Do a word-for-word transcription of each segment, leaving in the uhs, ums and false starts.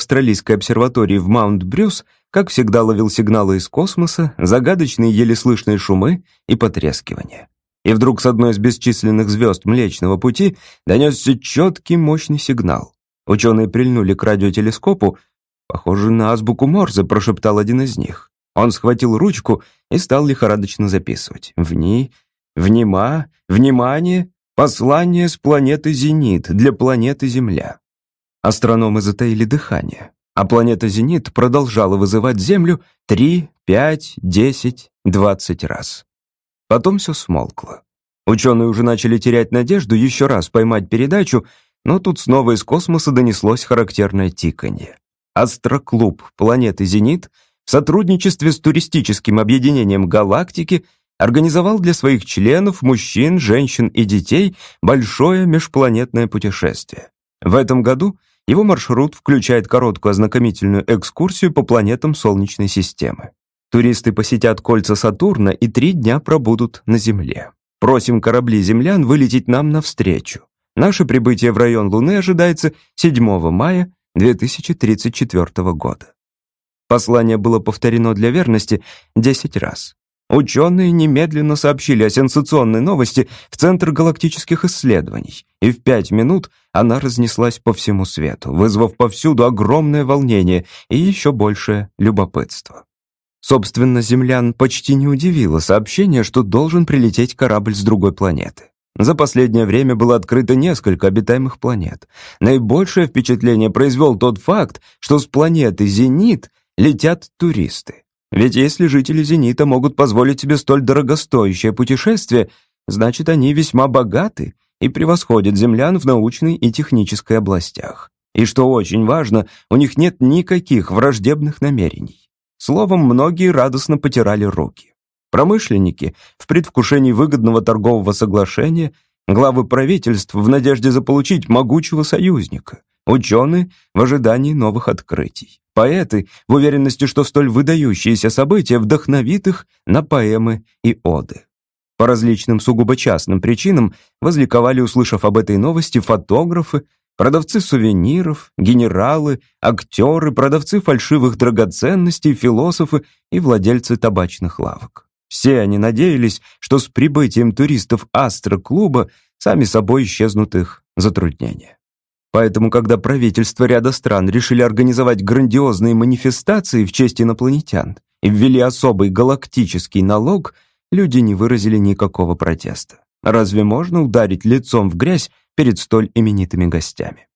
австралийской обсерватории в Маунт-Брюс, как всегда, ловил сигналы из космоса, загадочные еле слышные шумы и потрескивания. И вдруг с одной из бесчисленных звезд Млечного Пути донесся четкий мощный сигнал. Ученые прильнули к радиотелескопу. «Похоже на азбуку Морзе», — прошептал один из них. Он схватил ручку и стал лихорадочно записывать. «Вни... Внима... Внимание! Послание с планеты Зенит для планеты Земля». Астрономы затаили дыхание, а планета Зенит продолжала вызывать Землю три, пять, десять, двадцать раз. Потом все смолкло. Ученые уже начали терять надежду еще раз поймать передачу, но тут снова из космоса донеслось характерное тиканье. Астроклуб планеты Зенит в сотрудничестве с туристическим объединением галактики организовал для своих членов, мужчин, женщин и детей, большое межпланетное путешествие. В этом году его маршрут включает короткую ознакомительную экскурсию по планетам Солнечной системы. Туристы посетят кольца Сатурна и три дня пробудут на Земле. Просим корабли землян вылететь нам навстречу. Наше прибытие в район Луны ожидается седьмого мая две тысячи тридцать четвёртого года. Послание было повторено для верности десять раз. Ученые немедленно сообщили о сенсационной новости в Центр галактических исследований, и в пять минут она разнеслась по всему свету, вызвав повсюду огромное волнение и еще большее любопытство. Собственно, землян почти не удивило сообщение, что должен прилететь корабль с другой планеты. За последнее время было открыто несколько обитаемых планет. Наибольшее впечатление произвел тот факт, что с планеты Зенит летят туристы. Ведь если жители Зенита могут позволить себе столь дорогостоящее путешествие, значит, они весьма богаты и превосходят землян в научной и технической областях. И что очень важно, у них нет никаких враждебных намерений. Словом, многие радостно потирали руки. Промышленники в предвкушении выгодного торгового соглашения, главы правительств в надежде заполучить могучего союзника, ученые в ожидании новых открытий, поэты в уверенности, что столь выдающиеся события вдохновит их на поэмы и оды. По различным сугубо частным причинам возликовали, услышав об этой новости, фотографы, продавцы сувениров, генералы, актеры, продавцы фальшивых драгоценностей, философы и владельцы табачных лавок. Все они надеялись, что с прибытием туристов Астроклуба сами собой исчезнут их затруднения. Поэтому, когда правительства ряда стран решили организовать грандиозные манифестации в честь инопланетян и ввели особый галактический налог, люди не выразили никакого протеста. Разве можно ударить лицом в грязь перед столь именитыми гостями?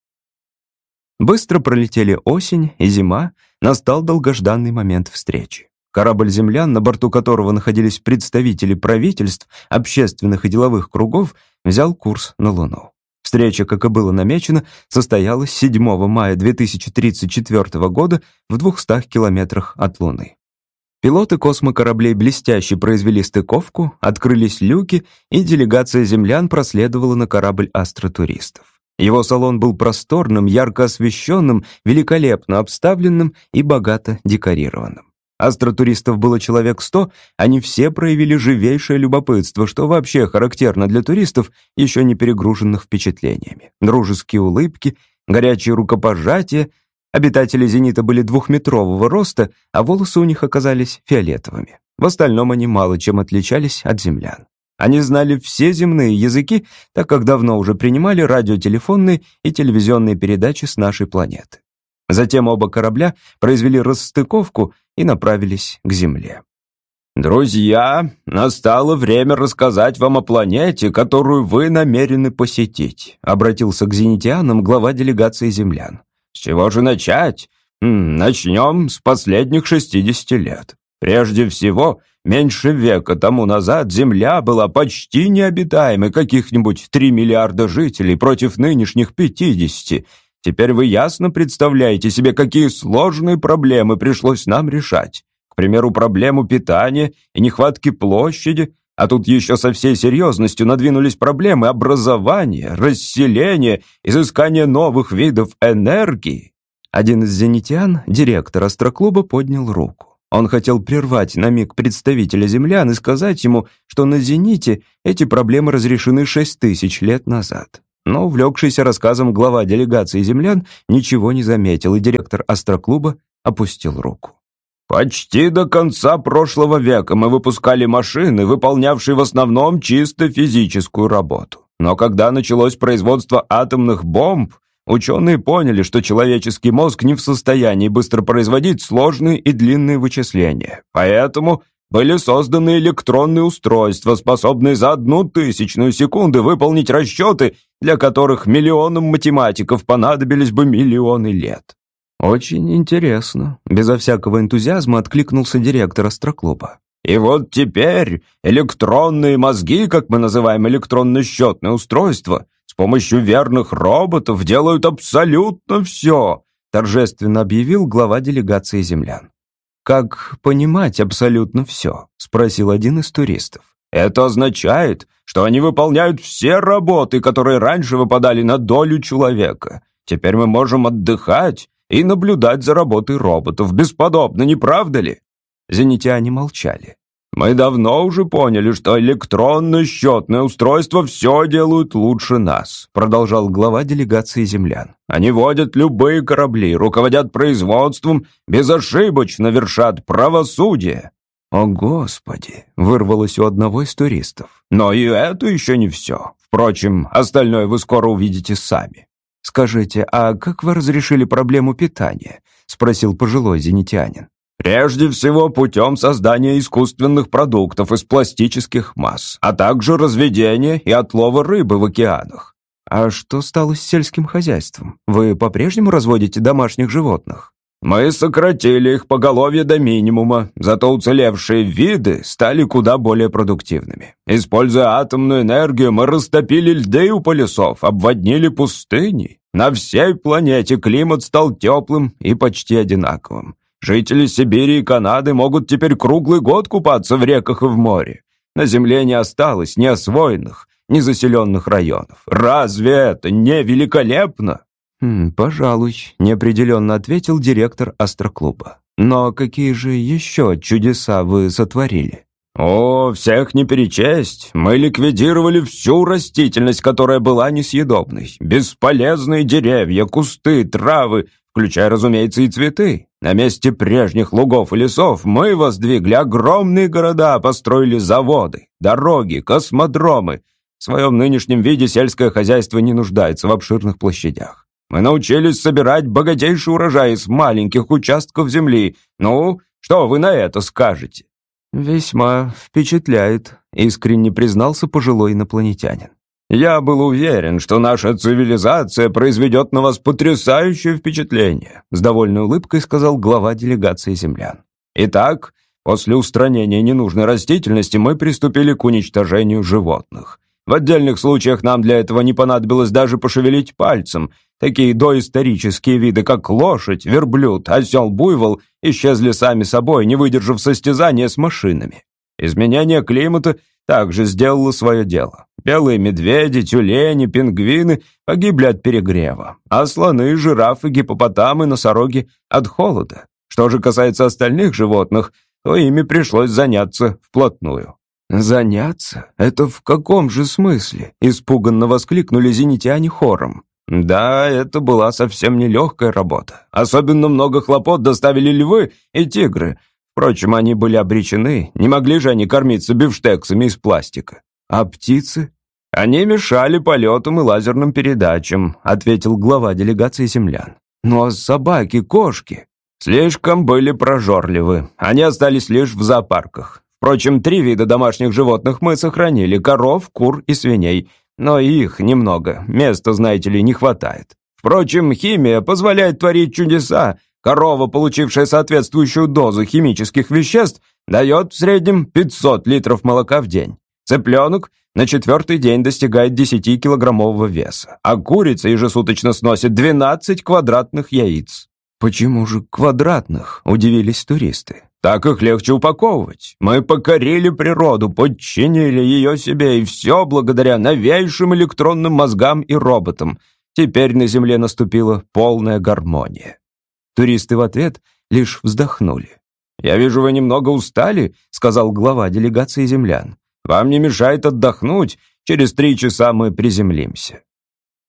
Быстро пролетели осень и зима, настал долгожданный момент встречи. Корабль землян, на борту которого находились представители правительств, общественных и деловых кругов, взял курс на Луну. Встреча, как и было намечено, состоялась седьмого мая две тысячи тридцать четвёртого года в двухстах километрах от Луны. Пилоты космокораблей блестяще произвели стыковку, открылись люки, и делегация землян проследовала на корабль астротуристов. Его салон был просторным, ярко освещенным, великолепно обставленным и богато декорированным. Астротуристов было человек сто, они все проявили живейшее любопытство, что вообще характерно для туристов, еще не перегруженных впечатлениями. Дружеские улыбки, горячие рукопожатия. Обитатели Зенита были двухметрового роста, а волосы у них оказались фиолетовыми. В остальном они мало чем отличались от землян. Они знали все земные языки, так как давно уже принимали радиотелефонные и телевизионные передачи с нашей планеты. Затем оба корабля произвели расстыковку и направились к Земле. «Друзья, настало время рассказать вам о планете, которую вы намерены посетить», обратился к зенитианам глава делегации землян. «С чего же начать? Начнем с последних шестидесяти лет. Прежде всего, меньше века тому назад Земля была почти необитаемой, каких-нибудь три миллиарда жителей против нынешних пятидесяти. Теперь вы ясно представляете себе, какие сложные проблемы пришлось нам решать. К примеру, проблему питания и нехватки площади, а тут еще со всей серьезностью надвинулись проблемы образования, расселения, изыскания новых видов энергии». Один из зенитян, директор астроклуба, поднял руку. Он хотел прервать на миг представителя землян и сказать ему, что на Зените эти проблемы разрешены шесть тысяч лет назад. Но увлекшийся рассказом глава делегации землян ничего не заметил, и директор астроклуба опустил руку. «Почти до конца прошлого века мы выпускали машины, выполнявшие в основном чисто физическую работу. Но когда началось производство атомных бомб, ученые поняли, что человеческий мозг не в состоянии быстро производить сложные и длинные вычисления. Поэтому были созданы электронные устройства, способные за одну тысячную секунды выполнить расчеты, для которых миллионам математиков понадобились бы миллионы лет». «Очень интересно», — безо всякого энтузиазма откликнулся директор астроклуба. «И вот теперь электронные мозги, как мы называем электронно-счетное устройство, с помощью верных роботов делают абсолютно все», — торжественно объявил глава делегации землян. «Как понимать абсолютно все?» — спросил один из туристов. «Это означает, что они выполняют все работы, которые раньше выпадали на долю человека. Теперь мы можем отдыхать и наблюдать за работой роботов. Бесподобно, не правда ли?» Зенитяне молчали. «Мы давно уже поняли, что электронно-счетное устройство все делают лучше нас», продолжал глава делегации землян. «Они водят любые корабли, руководят производством, безошибочно вершат правосудие». «О, Господи!» — вырвалось у одного из туристов. «Но и это еще не все. Впрочем, остальное вы скоро увидите сами». «Скажите, а как вы разрешили проблему питания?» — спросил пожилой зенитянин. «Прежде всего путем создания искусственных продуктов из пластических масс, а также разведения и отлова рыбы в океанах». «А что стало с сельским хозяйством? Вы по-прежнему разводите домашних животных?» «Мы сократили их поголовье до минимума, зато уцелевшие виды стали куда более продуктивными. Используя атомную энергию, мы растопили льды у полюсов, обводнили пустыни. На всей планете климат стал теплым и почти одинаковым. Жители Сибири и Канады могут теперь круглый год купаться в реках и в море. На Земле не осталось ни освоенных, ни заселенных районов. Разве это не великолепно?» «Хм, «Пожалуй», — неопределенно ответил директор астроклуба. «Но какие же еще чудеса вы сотворили?» «О, всех не перечесть. Мы ликвидировали всю растительность, которая была несъедобной. Бесполезные деревья, кусты, травы, включая, разумеется, и цветы. На месте прежних лугов и лесов мы воздвигли огромные города, построили заводы, дороги, космодромы. В своем нынешнем виде сельское хозяйство не нуждается в обширных площадях. Мы научились собирать богатейший урожай из маленьких участков земли. Ну, что вы на это скажете?» «Весьма впечатляет», — искренне признался пожилой инопланетянин. «Я был уверен, что наша цивилизация произведет на вас потрясающее впечатление», с довольной улыбкой сказал глава делегации землян. «Итак, после устранения ненужной растительности мы приступили к уничтожению животных. В отдельных случаях нам для этого не понадобилось даже пошевелить пальцем. Такие доисторические виды, как лошадь, верблюд, осел-буйвол, исчезли сами собой, не выдержав состязания с машинами. Изменение климата также сделало свое дело. Белые медведи, тюлени, пингвины погибли от перегрева, а слоны, жирафы, гиппопотамы, носороги от холода. Что же касается остальных животных, то ими пришлось заняться вплотную». «Заняться? Это в каком же смысле?» — испуганно воскликнули зенитяне хором. «Да, это была совсем нелегкая работа. Особенно много хлопот доставили львы и тигры. Впрочем, они были обречены, не могли же они кормиться бифштексами из пластика. А птицы? Они мешали полетам и лазерным передачам», — ответил глава делегации землян. «Ну а собаки, кошки?» «Слишком были прожорливы. Они остались лишь в зоопарках. Впрочем, три вида домашних животных мы сохранили: коров, кур и свиней. Но их немного, места, знаете ли, не хватает. Впрочем, химия позволяет творить чудеса. Корова, получившая соответствующую дозу химических веществ, дает в среднем пятьсот литров молока в день. Цыпленок на четвертый день достигает десятикилограммового веса, а курица ежесуточно сносит двенадцать квадратных яиц». «Почему же квадратных?» – удивились туристы. «Так их легче упаковывать. Мы покорили природу, подчинили ее себе, и все благодаря новейшим электронным мозгам и роботам. Теперь на Земле наступила полная гармония». Туристы в ответ лишь вздохнули. «Я вижу, вы немного устали», — сказал глава делегации землян. «Вам не мешает отдохнуть. Через три часа мы приземлимся».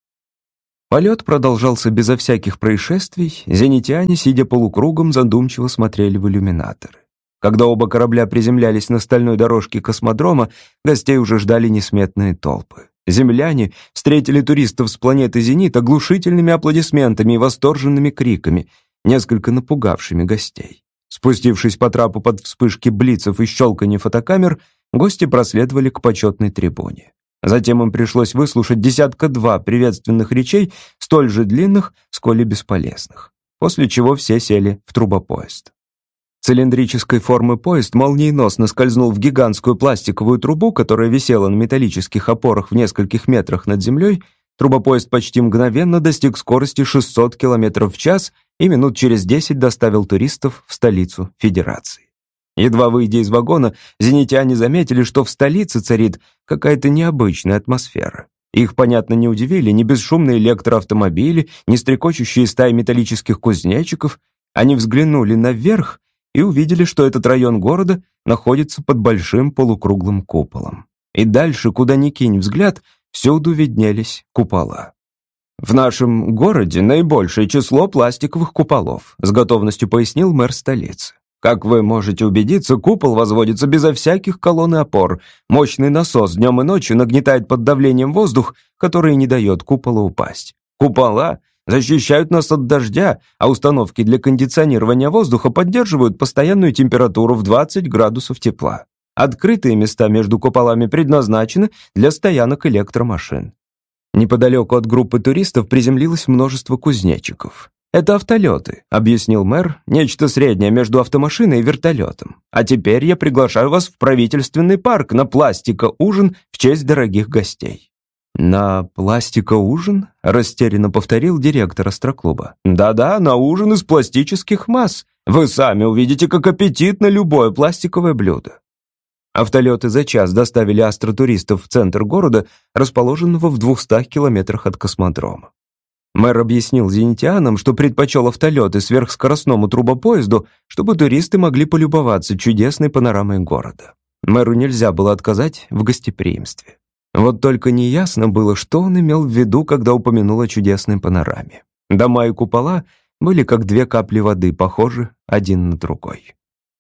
Полет продолжался безо всяких происшествий. Зенитяне, сидя полукругом, задумчиво смотрели в иллюминаторы. Когда оба корабля приземлялись на стальной дорожке космодрома, гостей уже ждали несметные толпы. Земляне встретили туристов с планеты Зенит оглушительными аплодисментами и восторженными криками, несколько напугавшими гостей. Спустившись по трапу под вспышки блицев и щелканье фотокамер, гости проследовали к почетной трибуне. Затем им пришлось выслушать десятка-два приветственных речей, столь же длинных, сколь и бесполезных. После чего все сели в трубопоезд. Цилиндрической формы поезд молниеносно скользнул в гигантскую пластиковую трубу, которая висела на металлических опорах в нескольких метрах над землей. Трубопоезд почти мгновенно достиг скорости шестьсот километров в час и минут через десять доставил туристов в столицу Федерации. Едва выйдя из вагона, зенитяне заметили, что в столице царит какая-то необычная атмосфера. Их, понятно, не удивили ни бесшумные электроавтомобили, ни стрекочущие стаи металлических кузнечиков. Они взглянули наверх и увидели, что этот район города находится под большим полукруглым куполом. И дальше, куда ни кинь взгляд, всюду виднелись купола. «В нашем городе наибольшее число пластиковых куполов», с готовностью пояснил мэр столицы. Как вы можете убедиться, купол возводится безо всяких колонн и опор. Мощный насос днем и ночью нагнетает под давлением воздух, который не дает куполу упасть. Купола защищают нас от дождя, а установки для кондиционирования воздуха поддерживают постоянную температуру в двадцать градусов тепла. Открытые места между куполами предназначены для стоянок электромашин. Неподалеку от группы туристов приземлилось множество кузнечиков. «Это автолеты», — объяснил мэр, «нечто среднее между автомашиной и вертолетом. А теперь я приглашаю вас в правительственный парк на пластика-ужин в честь дорогих гостей». «На пластика-ужин?» — растерянно повторил директор астроклуба. «Да-да, на ужин из пластических масс. Вы сами увидите, как аппетитно любое пластиковое блюдо». Автолеты за час доставили астротуристов в центр города, расположенного в двухстах километрах от космодрома. Мэр объяснил зенитянам, что предпочел автолеты сверхскоростному трубопоезду, чтобы туристы могли полюбоваться чудесной панорамой города. Мэру нельзя было отказать в гостеприимстве. Вот только неясно было, что он имел в виду, когда упомянул о чудесной панораме. Дома и купола были как две капли воды, похожи один на другой.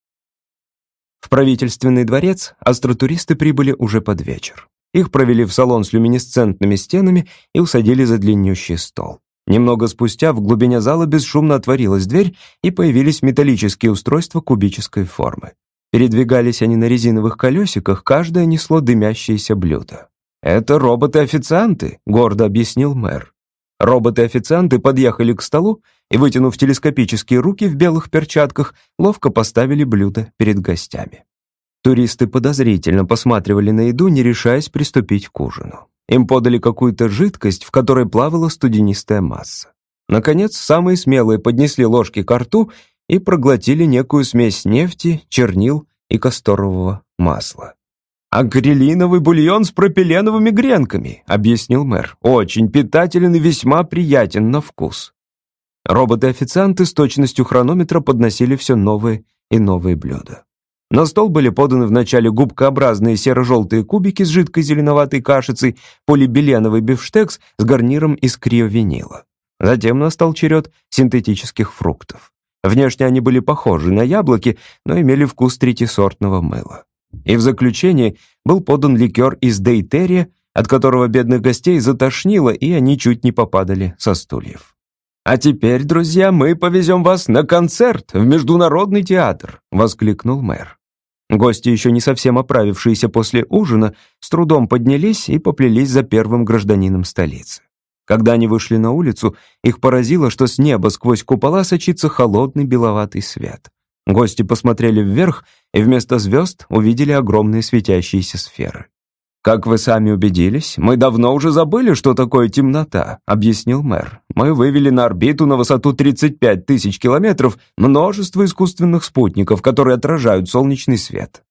В правительственный дворец астротуристы прибыли уже под вечер. Их провели в салон с люминесцентными стенами и усадили за длиннющий стол. Немного спустя в глубине зала бесшумно отворилась дверь, и появились металлические устройства кубической формы. Передвигались они на резиновых колесиках, каждое несло дымящееся блюдо. «Это роботы-официанты», — гордо объяснил мэр. Роботы-официанты подъехали к столу и, вытянув телескопические руки в белых перчатках, ловко поставили блюдо перед гостями. Туристы подозрительно посматривали на еду, не решаясь приступить к ужину. Им подали какую-то жидкость, в которой плавала студенистая масса. Наконец, самые смелые поднесли ложки ко рту и проглотили некую смесь нефти, чернил и касторового масла. «Акрилиновый бульон с пропиленовыми гренками», — объяснил мэр. «Очень питателен и весьма приятен на вкус». Роботы-официанты с точностью хронометра подносили все новые и новые блюда. На стол были поданы вначале губкообразные серо-желтые кубики с жидкой зеленоватой кашицей, полибиленовый бифштекс с гарниром из криовинила. Затем настал черед синтетических фруктов. Внешне они были похожи на яблоки, но имели вкус третьесортного мыла. И в заключение был подан ликер из дейтерия, от которого бедных гостей затошнило, и они чуть не попадали со стульев. «А теперь, друзья, мы повезем вас на концерт в Международный театр», — воскликнул мэр. Гости, еще не совсем оправившиеся после ужина, с трудом поднялись и поплелись за первым гражданином столицы. Когда они вышли на улицу, их поразило, что с неба сквозь купола сочится холодный беловатый свет. Гости посмотрели вверх и вместо звезд увидели огромные светящиеся сферы. «Как вы сами убедились, мы давно уже забыли, что такое темнота», — объяснил мэр. «Мы вывели на орбиту на высоту тридцать пять тысяч километров множество искусственных спутников, которые отражают солнечный свет».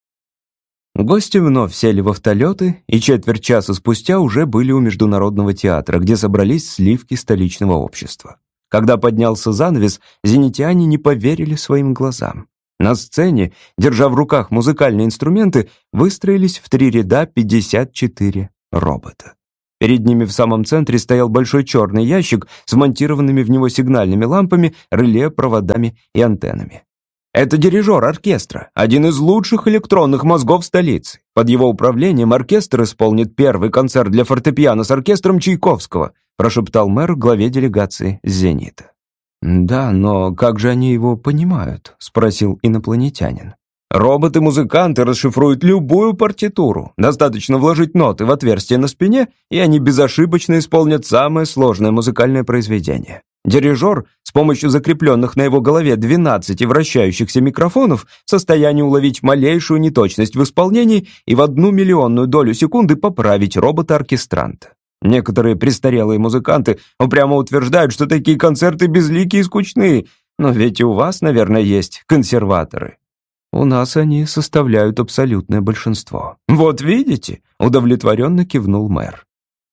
Гости вновь сели в автолеты, и четверть часа спустя уже были у Международного театра, где собрались сливки столичного общества. Когда поднялся занавес, зенитяне не поверили своим глазам. На сцене, держа в руках музыкальные инструменты, выстроились в три ряда пятьдесят четыре робота. Перед ними в самом центре стоял большой черный ящик с вмонтированными в него сигнальными лампами, реле, проводами и антеннами. Это дирижер оркестра, один из лучших электронных мозгов столицы. Под его управлением оркестр исполнит первый концерт для фортепиано с оркестром Чайковского, прошептал мэр главе делегации с «Зенита». «Да, но как же они его понимают?» — спросил инопланетянин. «Роботы-музыканты расшифруют любую партитуру. Достаточно вложить ноты в отверстие на спине, и они безошибочно исполнят самое сложное музыкальное произведение. Дирижер с помощью закрепленных на его голове двенадцати вращающихся микрофонов в состоянии уловить малейшую неточность в исполнении и в одну миллионную долю секунды поправить робота-оркестранта. Некоторые престарелые музыканты упрямо утверждают, что такие концерты безликие и скучные, но ведь и у вас, наверное, есть консерваторы». «У нас они составляют абсолютное большинство». «Вот видите?» — удовлетворенно кивнул мэр.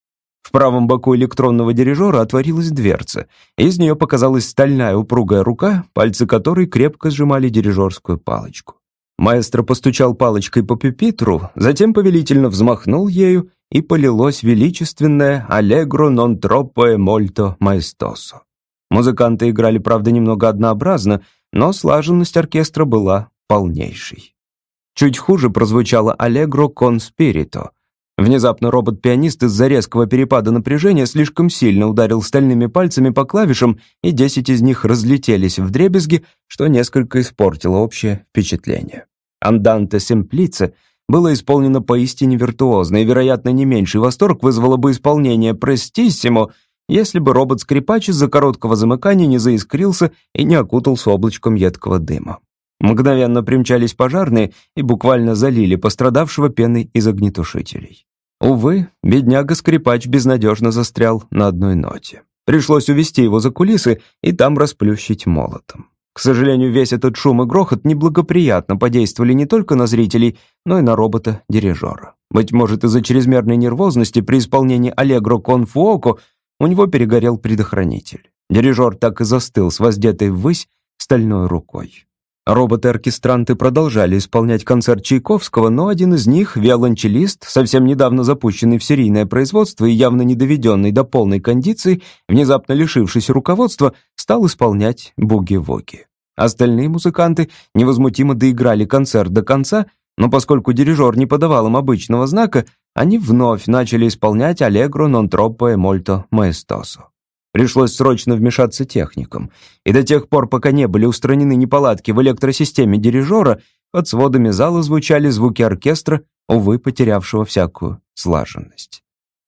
В правом боку электронного дирижера отворилась дверца. Из нее показалась стальная упругая рука, пальцы которой крепко сжимали дирижерскую палочку. Маэстро постучал палочкой по пюпитру, затем повелительно взмахнул ею, и полилось величественное «Allegro non troppo e molto maestoso». Музыканты играли, правда, немного однообразно, но слаженность оркестра была полнейшей. Чуть хуже прозвучало «Allegro con spirito». Внезапно робот-пианист из-за резкого перепада напряжения слишком сильно ударил стальными пальцами по клавишам, и десять из них разлетелись вдребезги, что несколько испортило общее впечатление. «Анданте semplice» было исполнено поистине виртуозно, и, вероятно, не меньший восторг вызвало бы исполнение «Престиссимо», если бы робот-скрипач из-за короткого замыкания не заискрился и не окутался облачком едкого дыма. Мгновенно примчались пожарные и буквально залили пострадавшего пеной из огнетушителей. Увы, бедняга-скрипач безнадежно застрял на одной ноте. Пришлось увести его за кулисы и там расплющить молотом. К сожалению, весь этот шум и грохот неблагоприятно подействовали не только на зрителей, но и на робота-дирижера. Быть может, из-за чрезмерной нервозности при исполнении «Allegro con fuoco» у него перегорел предохранитель. Дирижер так и застыл с воздетой ввысь стальной рукой. Роботы-оркестранты продолжали исполнять концерт Чайковского, но один из них, виолончелист, совсем недавно запущенный в серийное производство и явно не доведенный до полной кондиции, внезапно лишившись руководства, стал исполнять буги-воги. Остальные музыканты невозмутимо доиграли концерт до конца, но поскольку дирижер не подавал им обычного знака, они вновь начали исполнять «Allegro non troppo e molto maestoso». Пришлось срочно вмешаться техникам, и до тех пор, пока не были устранены неполадки в электросистеме дирижера, под сводами зала звучали звуки оркестра, увы, потерявшего всякую слаженность.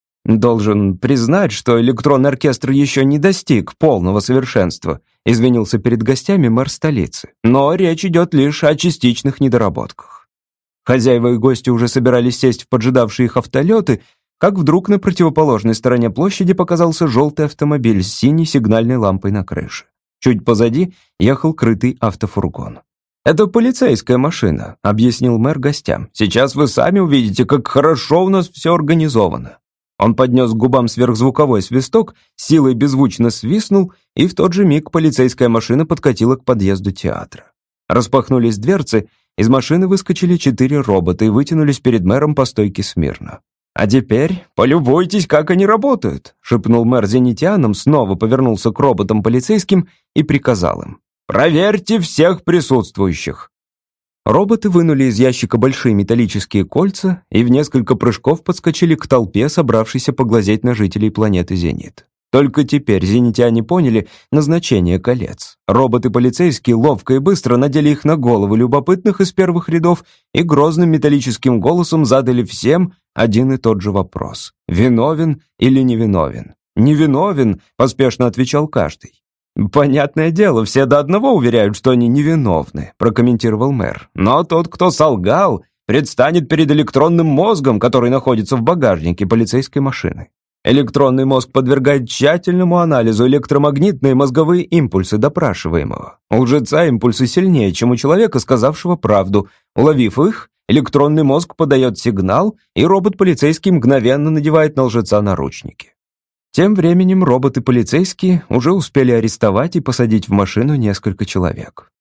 «Должен признать, что электронный оркестр еще не достиг полного совершенства», извинился перед гостями мэр столицы, «но речь идет лишь о частичных недоработках». Хозяева и гости уже собирались сесть в поджидавшие их автолеты, как вдруг на противоположной стороне площади показался желтый автомобиль с синей сигнальной лампой на крыше. Чуть позади ехал крытый автофургон. «Это полицейская машина», — объяснил мэр гостям. «Сейчас вы сами увидите, как хорошо у нас все организовано». Он поднес к губам сверхзвуковой свисток, силой беззвучно свистнул, и в тот же миг полицейская машина подкатила к подъезду театра. Распахнулись дверцы, из машины выскочили четыре робота и вытянулись перед мэром по стойке смирно. «А теперь полюбуйтесь, как они работают», — шепнул мэр зенитянам, снова повернулся к роботам-полицейским и приказал им: «Проверьте всех присутствующих». Роботы вынули из ящика большие металлические кольца и в несколько прыжков подскочили к толпе, собравшейся поглазеть на жителей планеты Зенит. Только теперь зенитяне поняли назначение колец. Роботы-полицейские ловко и быстро надели их на головы любопытных из первых рядов и грозным металлическим голосом задали всем один и тот же вопрос: «Виновен или невиновен?» «Невиновен», — поспешно отвечал каждый. «Понятное дело, все до одного уверяют, что они невиновны», — прокомментировал мэр. «Но тот, кто солгал, предстанет перед электронным мозгом, который находится в багажнике полицейской машины. Электронный мозг подвергает тщательному анализу электромагнитные мозговые импульсы допрашиваемого. У лжеца импульсы сильнее, чем у человека, сказавшего правду. Уловив их, электронный мозг подает сигнал, и робот-полицейский мгновенно надевает на лжеца наручники». Тем временем роботы-полицейские уже успели арестовать и посадить в машину несколько человек.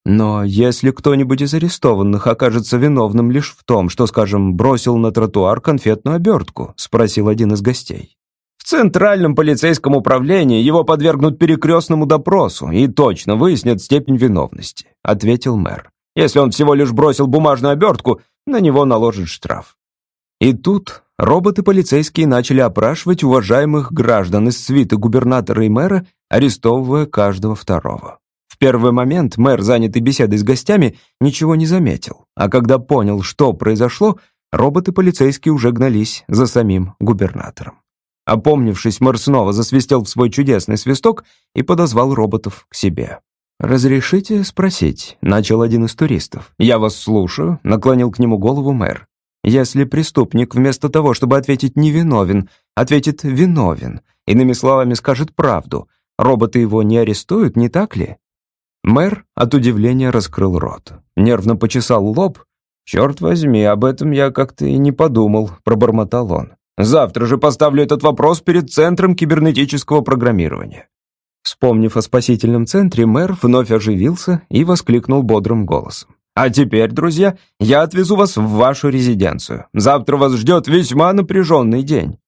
Но если кто-нибудь из арестованных окажется виновным лишь в том, что, скажем, бросил на тротуар конфетную обертку, спросил один из гостей. В центральном полицейском управлении его подвергнут перекрестному допросу и точно выяснят степень виновности, ответил мэр. Если он всего лишь бросил бумажную обертку, на него наложат штраф. И тут роботы-полицейские начали опрашивать уважаемых граждан из свиты губернатора и мэра, арестовывая каждого второго. В первый момент мэр, занятый беседой с гостями, ничего не заметил, а когда понял, что произошло, роботы-полицейские уже гнались за самим губернатором. Опомнившись, мэр снова засвистел в свой чудесный свисток и подозвал роботов к себе. «Разрешите спросить?» — начал один из туристов. «Я вас слушаю», — наклонил к нему голову мэр. «Если преступник вместо того, чтобы ответить «невиновен», ответит «виновен», иными словами скажет правду, роботы его не арестуют, не так ли?» Мэр от удивления раскрыл рот, нервно почесал лоб. «Черт возьми, об этом я как-то и не подумал», — пробормотал он. «Завтра же поставлю этот вопрос перед Центром кибернетического программирования». Вспомнив о спасительном центре, мэр вновь оживился и воскликнул бодрым голосом. «А теперь, друзья, я отвезу вас в вашу резиденцию. Завтра вас ждет весьма напряженный день».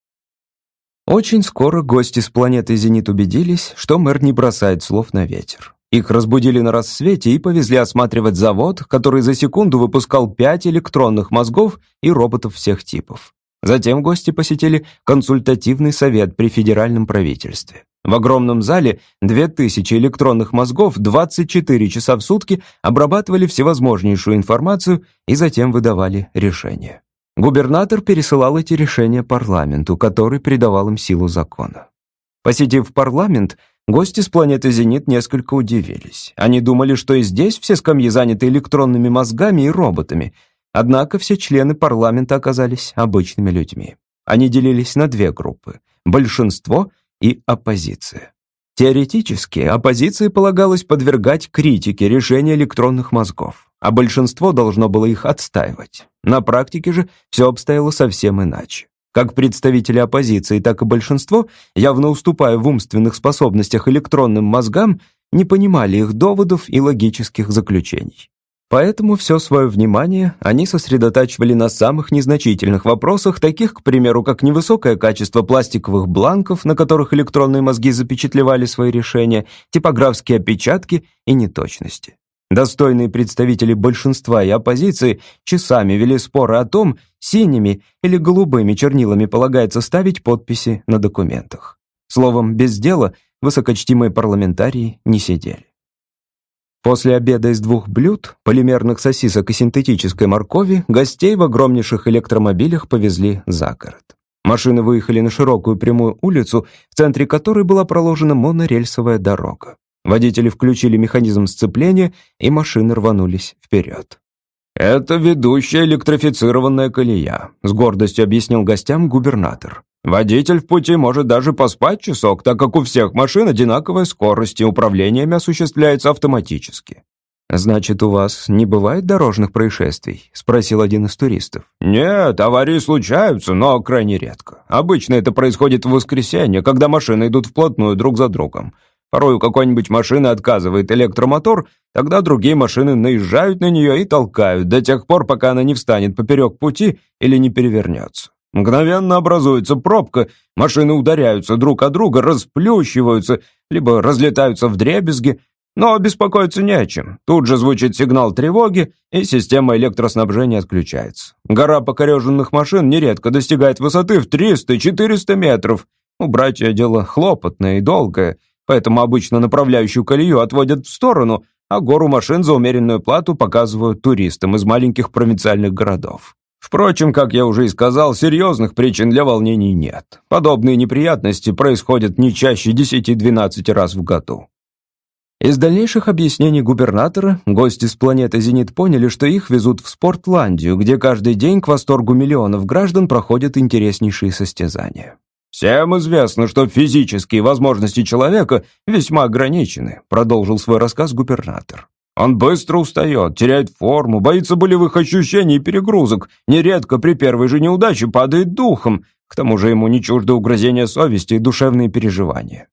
Очень скоро гости с планеты Зенит убедились, что мэр не бросает слов на ветер. Их разбудили на рассвете и повезли осматривать завод, который за секунду выпускал пять электронных мозгов и роботов всех типов. Затем гости посетили консультативный совет при федеральном правительстве. В огромном зале две тысячи электронных мозгов двадцать четыре часа в сутки обрабатывали всевозможнейшую информацию и затем выдавали решения. Губернатор пересылал эти решения парламенту, который придавал им силу закона. Посетив парламент, гости с планеты Зенит несколько удивились. Они думали, что и здесь все скамьи заняты электронными мозгами и роботами. Однако все члены парламента оказались обычными людьми. Они делились на две группы – большинство и оппозиция. Теоретически, оппозиции полагалось подвергать критике решения электронных мозгов, а большинство должно было их отстаивать. На практике же все обстояло совсем иначе. Как представители оппозиции, так и большинство, явно уступая в умственных способностях электронным мозгам, не понимали их доводов и логических заключений. Поэтому все свое внимание они сосредотачивали на самых незначительных вопросах, таких, к примеру, как невысокое качество пластиковых бланков, на которых электронные мозги запечатлевали свои решения, типографские опечатки и неточности. Достойные представители большинства и оппозиции часами вели споры о том, синими или голубыми чернилами полагается ставить подписи на документах. Словом, без дела высокочтимые парламентарии не сидели. После обеда из двух блюд, полимерных сосисок и синтетической моркови, гостей в огромнейших электромобилях повезли за город. Машины выехали на широкую прямую улицу, в центре которой была проложена монорельсовая дорога. Водители включили механизм сцепления, и машины рванулись вперед. «Это ведущая электрифицированная колея», — с гордостью объяснил гостям губернатор. «Водитель в пути может даже поспать часок, так как у всех машин одинаковая скорость, и управление ими осуществляется автоматически». «Значит, у вас не бывает дорожных происшествий?» — спросил один из туристов. «Нет, аварии случаются, но крайне редко. Обычно это происходит в воскресенье, когда машины идут вплотную друг за другом. Порой у какой-нибудь машины отказывает электромотор, тогда другие машины наезжают на нее и толкают до тех пор, пока она не встанет поперек пути или не перевернется. Мгновенно образуется пробка, машины ударяются друг о друга, расплющиваются, либо разлетаются вдребезги, но беспокоиться не о чем. Тут же звучит сигнал тревоги, и система электроснабжения отключается. Гора покореженных машин нередко достигает высоты в триста-четыреста метров. Убрать ее дело хлопотное и долгое, поэтому обычно направляющую колею отводят в сторону, а гору машин за умеренную плату показывают туристам из маленьких провинциальных городов. Впрочем, как я уже и сказал, серьезных причин для волнений нет. Подобные неприятности происходят не чаще десяти-двенадцати раз в году. Из дальнейших объяснений губернатора гости с планеты Зенит поняли, что их везут в Спортландию, где каждый день к восторгу миллионов граждан проходят интереснейшие состязания. «Всем известно, что физические возможности человека весьма ограничены», продолжил свой рассказ губернатор. «Он быстро устает, теряет форму, боится болевых ощущений и перегрузок, нередко при первой же неудаче падает духом, к тому же ему не чуждо угрызения совести и душевные переживания».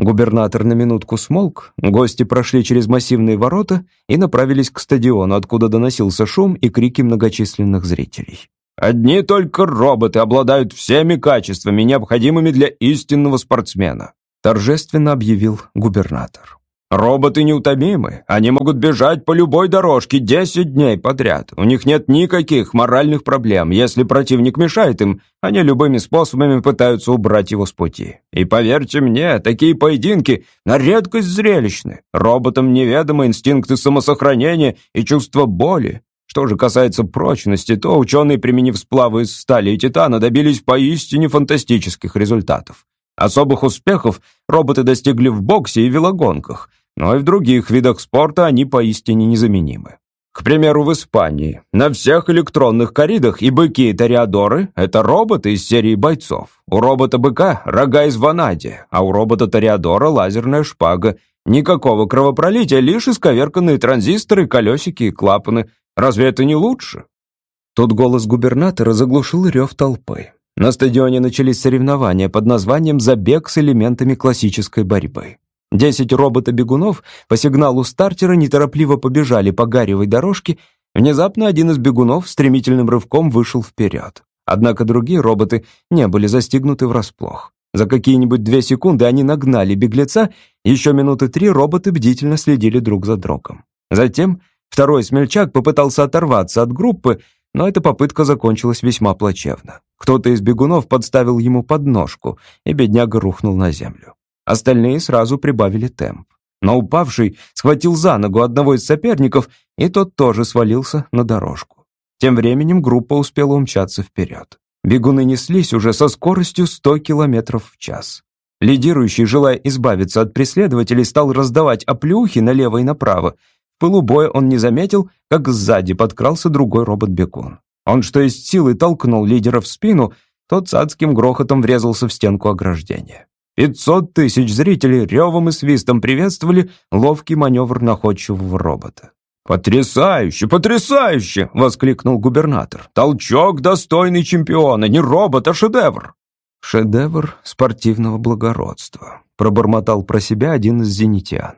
Губернатор на минутку смолк, гости прошли через массивные ворота и направились к стадиону, откуда доносился шум и крики многочисленных зрителей. «Одни только роботы обладают всеми качествами, необходимыми для истинного спортсмена», торжественно объявил губернатор. «Роботы неутомимы, они могут бежать по любой дорожке десять дней подряд. У них нет никаких моральных проблем. Если противник мешает им, они любыми способами пытаются убрать его с пути. И поверьте мне, такие поединки на редкость зрелищны. Роботам неведомы инстинкты самосохранения и чувство боли. Что же касается прочности, то ученые, применив сплавы из стали и титана, добились поистине фантастических результатов. Особых успехов роботы достигли в боксе и велогонках, но и в других видах спорта они поистине незаменимы. К примеру, в Испании на всех электронных коридах и быки и тореадоры – это роботы из серии бойцов. У робота-быка – рога из ванадия, а у робота-тореадора – лазерная шпага. Никакого кровопролития, лишь исковерканные транзисторы, колесики и клапаны. Разве это не лучше? Тут голос губернатора заглушил рев толпы. На стадионе начались соревнования под названием «Забег с элементами классической борьбы». Десять робота-бегунов по сигналу стартера неторопливо побежали по гаревой дорожке. Внезапно один из бегунов стремительным рывком вышел вперед. Однако другие роботы не были застигнуты врасплох. За какие-нибудь две секунды они нагнали беглеца, еще минуты три роботы бдительно следили друг за другом. Затем второй смельчак попытался оторваться от группы, но эта попытка закончилась весьма плачевно. Кто-то из бегунов подставил ему подножку, и бедняга рухнул на землю. Остальные сразу прибавили темп. Но упавший схватил за ногу одного из соперников, и тот тоже свалился на дорожку. Тем временем группа успела умчаться вперед. Бегуны неслись уже со скоростью сто километров в час. Лидирующий, желая избавиться от преследователей, стал раздавать оплеухи налево и направо. В пылу боя он не заметил, как сзади подкрался другой робот-бегун. Он что есть силы толкнул лидера в спину, тот с адским грохотом врезался в стенку ограждения. Пятьсот тысяч зрителей ревом и свистом приветствовали ловкий маневр находчивого робота. «Потрясающе, потрясающе!» — воскликнул губернатор. «Толчок, достойный чемпиона, не робот, а шедевр!» «Шедевр спортивного благородства», — пробормотал про себя один из зенитян.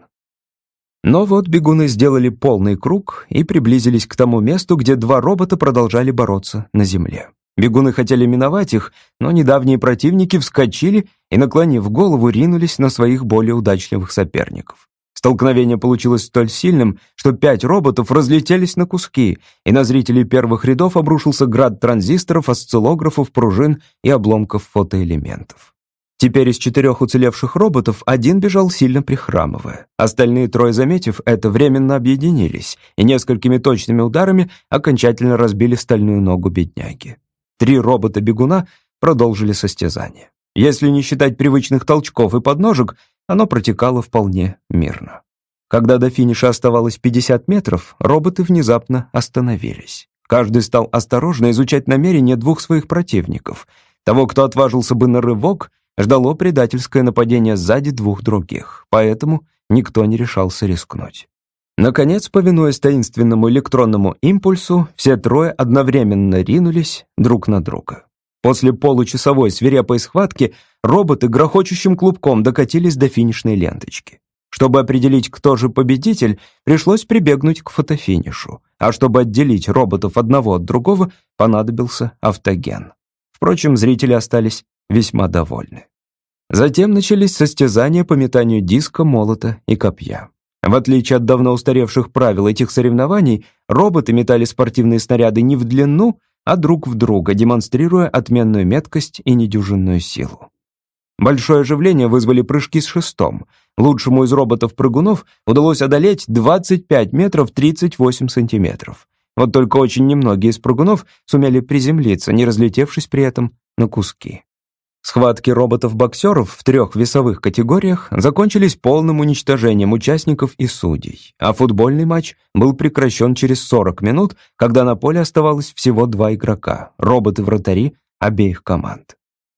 Но вот бегуны сделали полный круг и приблизились к тому месту, где два робота продолжали бороться на земле. Бегуны хотели миновать их, но недавние противники вскочили и, наклонив голову, ринулись на своих более удачливых соперников. Столкновение получилось столь сильным, что пять роботов разлетелись на куски, и на зрителей первых рядов обрушился град транзисторов, осциллографов, пружин и обломков фотоэлементов. Теперь из четырех уцелевших роботов один бежал сильно прихрамывая. Остальные трое, заметив это, временно объединились и несколькими точными ударами окончательно разбили стальную ногу бедняги. Три робота-бегуна продолжили состязание. Если не считать привычных толчков и подножек, оно протекало вполне мирно. Когда до финиша оставалось пятьдесят метров, роботы внезапно остановились. Каждый стал осторожно изучать намерения двух своих противников. Того, кто отважился бы на рывок, ждало предательское нападение сзади двух других, поэтому никто не решался рискнуть. Наконец, повинуясь таинственному электронному импульсу, все трое одновременно ринулись друг на друга. После получасовой свирепой схватки роботы грохочущим клубком докатились до финишной ленточки. Чтобы определить, кто же победитель, пришлось прибегнуть к фотофинишу, а чтобы отделить роботов одного от другого, понадобился автоген. Впрочем, зрители остались весьма довольны. Затем начались состязания по метанию диска, молота и копья. В отличие от давно устаревших правил этих соревнований, роботы метали спортивные снаряды не в длину, а друг в друга, демонстрируя отменную меткость и недюжинную силу. Большое оживление вызвали прыжки с шестом. Лучшему из роботов-прыгунов удалось одолеть двадцать пять метров тридцать восемь сантиметров. Вот только очень немногие из прыгунов сумели приземлиться, не разлетевшись при этом на куски. Схватки роботов-боксеров в трех весовых категориях закончились полным уничтожением участников и судей, а футбольный матч был прекращен через сорок минут, когда на поле оставалось всего два игрока — роботы-вратари обеих команд.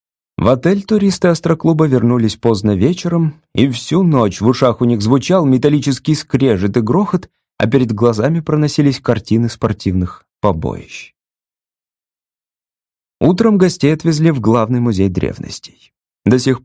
В отель туристы Астроклуба вернулись поздно вечером, и всю ночь в ушах у них звучал металлический скрежет и грохот, а перед глазами проносились картины спортивных побоищ. Утром гостей отвезли в главный музей древностей. До сих пор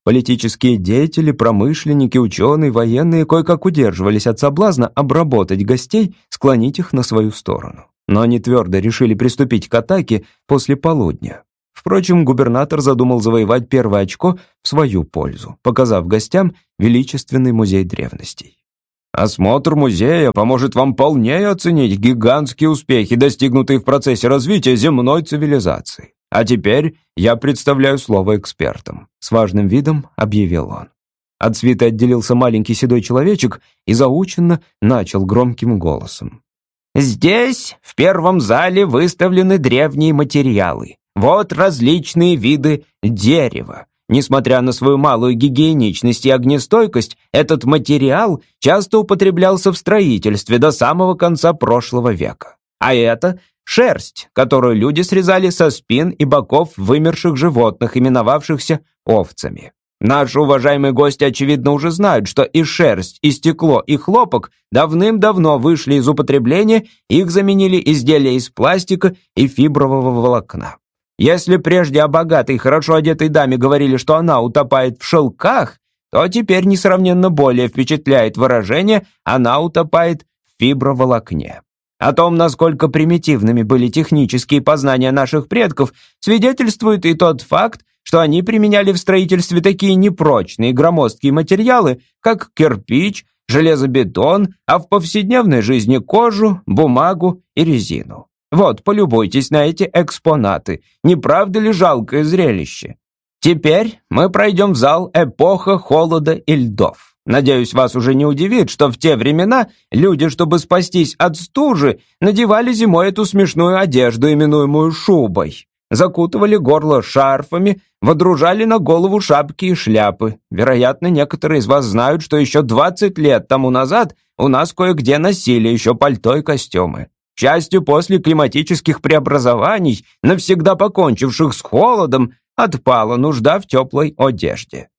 Политические деятели, промышленники, ученые, военные кое-как удерживались от соблазна обработать гостей, склонить их на свою сторону. Но они твердо решили приступить к атаке после полудня. Впрочем, губернатор задумал завоевать первое очко в свою пользу, показав гостям величественный музей древностей. Осмотр музея поможет вам полнее оценить гигантские успехи, достигнутые в процессе развития земной цивилизации. А теперь я представляю слово экспертам», — с важным видом объявил он. От свиты отделился маленький седой человечек и заученно начал громким голосом. «Здесь, в первом зале, выставлены древние материалы. Вот различные виды дерева. Несмотря на свою малую гигиеничность и огнестойкость, этот материал часто употреблялся в строительстве до самого конца прошлого века. А это шерсть, которую люди срезали со спин и боков вымерших животных, именовавшихся овцами. Наши уважаемые гости, очевидно, уже знают, что и шерсть, и стекло, и хлопок давным-давно вышли из употребления, их заменили изделия из пластика и фибрового волокна. Если прежде о богатой, хорошо одетой даме говорили, что она утопает в шелках, то теперь несравненно более впечатляет выражение «она утопает в фиброволокне». О том, насколько примитивными были технические познания наших предков, свидетельствует и тот факт, что они применяли в строительстве такие непрочные громоздкие материалы, как кирпич, железобетон, а в повседневной жизни кожу, бумагу и резину. Вот, полюбуйтесь на эти экспонаты. Не правда ли жалкое зрелище? Теперь мы пройдем в зал «Эпоха холода и льдов». Надеюсь, вас уже не удивит, что в те времена люди, чтобы спастись от стужи, надевали зимой эту смешную одежду, именуемую шубой. Закутывали горло шарфами, водружали на голову шапки и шляпы. Вероятно, некоторые из вас знают, что еще двадцать лет тому назад у нас кое-где носили еще пальто и костюмы. К счастью, после климатических преобразований, навсегда покончивших с холодом, отпала нужда в теплой одежде.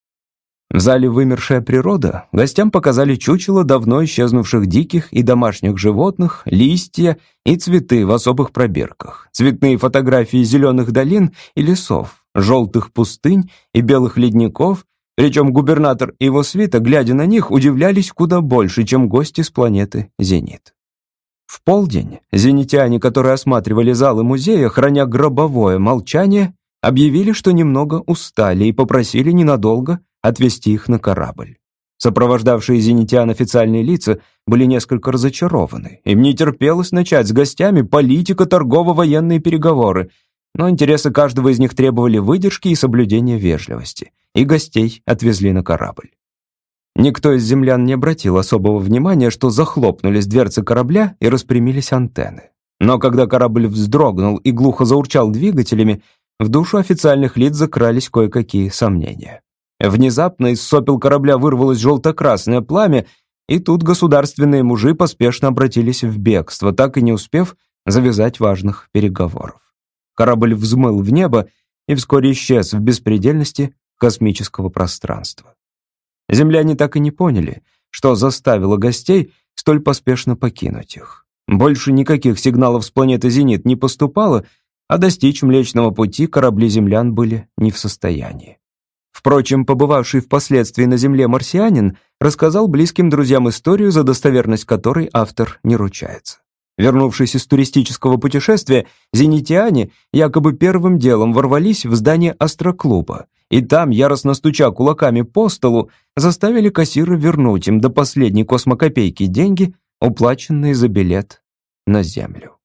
В зале «Вымершая природа» гостям показали чучело давно исчезнувших диких и домашних животных, листья и цветы в особых пробирках, цветные фотографии зеленых долин и лесов, желтых пустынь и белых ледников, причем губернатор и его свита, глядя на них, удивлялись куда больше, чем гости с планеты Зенит. В полдень зенитяне, которые осматривали залы музея, храня гробовое молчание, объявили, что немного устали и попросили ненадолго отвезти их на корабль. Сопровождавшие зенитян официальные лица были несколько разочарованы. Им не терпелось начать с гостями политико-торгово-военные переговоры, но интересы каждого из них требовали выдержки и соблюдения вежливости, и гостей отвезли на корабль. Никто из землян не обратил особого внимания, что захлопнулись дверцы корабля и распрямились антенны. Но когда корабль вздрогнул и глухо заурчал двигателями, в душу официальных лиц закрались кое-какие сомнения. Внезапно из сопел корабля вырвалось желто-красное пламя, и тут государственные мужи поспешно обратились в бегство, так и не успев завязать важных переговоров. Корабль взмыл в небо и вскоре исчез в беспредельности космического пространства. Земляне так и не поняли, что заставило гостей столь поспешно покинуть их. Больше никаких сигналов с планеты Зенит не поступало, а достичь Млечного Пути корабли землян были не в состоянии. Впрочем, побывавший впоследствии на Земле марсианин рассказал близким друзьям историю, за достоверность которой автор не ручается. Вернувшись из туристического путешествия, зенитяне якобы первым делом ворвались в здание астроклуба, и там, яростно стуча кулаками по столу, заставили кассира вернуть им до последней космокопейки деньги, уплаченные за билет на Землю.